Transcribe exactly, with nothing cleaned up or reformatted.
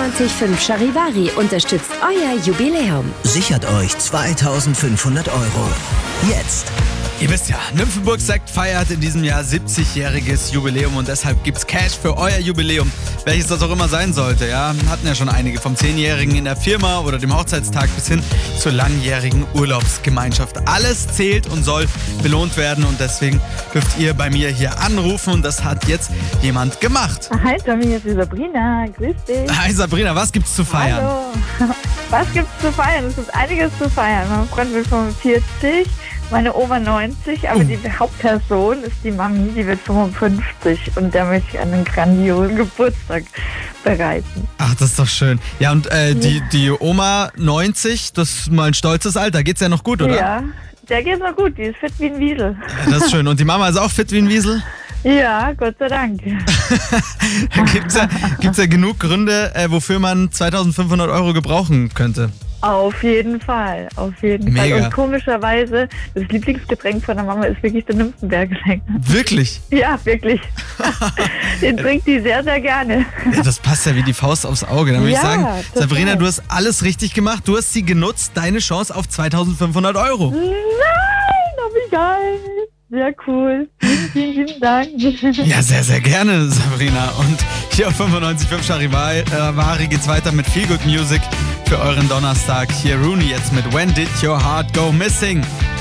fünfundneunzig Komma fünf Charivari unterstützt euer Jubiläum. Sichert euch zweitausendfünfhundert Euro. Jetzt! Ihr wisst ja, Nymphenburg Sekt feiert in diesem Jahr siebzigjähriges Jubiläum und deshalb gibt's Cash für euer Jubiläum, welches das auch immer sein sollte. Ja, hatten ja schon einige, vom zehnjährigen in der Firma oder dem Hochzeitstag bis hin zur langjährigen Urlaubsgemeinschaft. Alles zählt und soll belohnt werden und deswegen dürft ihr bei mir hier anrufen und das hat jetzt jemand gemacht. Hi Tommy, hier ist die Sabrina, grüß dich. Hi Sabrina, was gibt's zu feiern? Hallo. Was gibt's zu feiern? Es gibt einiges zu feiern. Mein Freund wird fünfundvierzig, meine Oma neunzig, aber Oh. die Hauptperson ist die Mami, die wird fünfundfünfzig und der möchte ich einen grandiosen Geburtstag bereiten. Ach, das ist doch schön. Ja, und äh, die, die Oma neunzig, das ist mal ein stolzes Alter. Geht's ja noch gut, oder? Ja, der geht noch gut, die ist fit wie ein Wiesel. Ja, das ist schön. Und die Mama ist auch fit wie ein Wiesel? Ja, Gott sei Dank. Gibt's ja, gibt's ja genug Gründe, äh, wofür man zweitausendfünfhundert Euro gebrauchen könnte. Auf jeden Fall, auf jeden Mega. Fall. Und komischerweise, das Lieblingsgetränk von der Mama ist wirklich der Nymphenberger Sekt. Wirklich? Ja, wirklich. Den trinkt die sehr, sehr gerne. Ja, das passt ja wie die Faust aufs Auge. Dann würde Ja, ich sagen, total. Sabrina, du hast alles richtig gemacht. Du hast sie genutzt, deine Chance auf zweitausendfünfhundert Euro. Nein, oh wie geil. Sehr cool. Vielen, vielen, vielen Dank. Ja, sehr, sehr gerne, Sabrina. Und hier auf fünfundneunzig Komma fünf Charivari geht's weiter mit Feel Good Music für euren Donnerstag. Hier Rooney jetzt mit When Did Your Heart Go Missing?